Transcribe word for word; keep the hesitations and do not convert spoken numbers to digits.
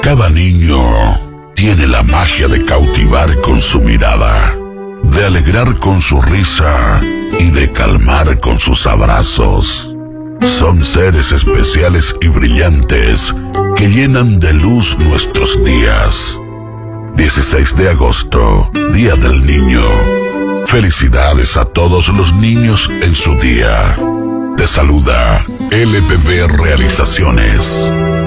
Cada niño tiene la magia de cautivar con su mirada, de alegrar con su risa y de calmar con sus abrazos. Son seres especiales y brillantes que llenan de luz nuestros días. dieciséis de agosto, Día del Niño. Felicidades a todos los niños en su día. Te saluda L B B Realizaciones.